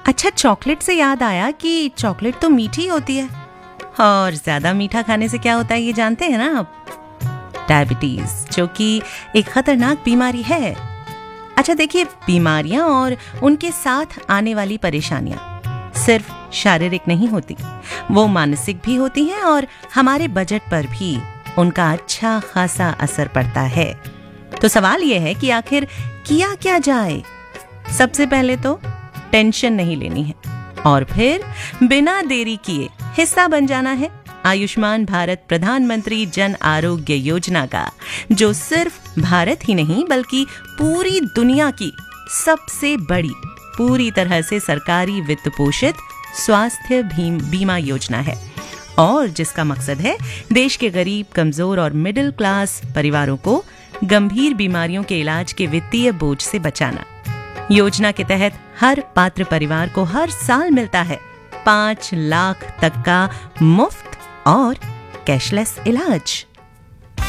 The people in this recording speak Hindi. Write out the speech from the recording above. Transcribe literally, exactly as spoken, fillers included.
अच्छा, चॉकलेट से याद आया कि चॉकलेट तो मीठी होती है, और ज्यादा मीठा खाने से क्या होता है ये जानते हैं ना आप? डायबिटीज, जो कि एक खतरनाक बीमारी है। अच्छा देखिए, बीमारियां और उनके साथ आने वाली परेशानियां सिर्फ शारीरिक नहीं होती, वो मानसिक भी होती हैं और हमारे बजट पर भी उनका अच्छा खासा असर पड़ता है। तो सवाल यह है कि आखिर किया क्या जाए? सबसे पहले तो टेंशन नहीं लेनी है, और फिर बिना देरी किए हिस्सा बन जाना है आयुष्मान भारत प्रधानमंत्री जन आरोग्य योजना का, जो सिर्फ भारत ही नहीं बल्कि पूरी दुनिया की सबसे बड़ी, पूरी तरह से सरकारी वित्त पोषित स्वास्थ्य बीमा योजना है, और जिसका मकसद है देश के गरीब, कमजोर और मिडिल क्लास परिवारों को गंभीर बीमारियों के इलाज के वित्तीय बोझ से बचाना। योजना के तहत हर पात्र परिवार को हर साल मिलता है पांच लाख तक का मुफ्त और कैशलेस इलाज।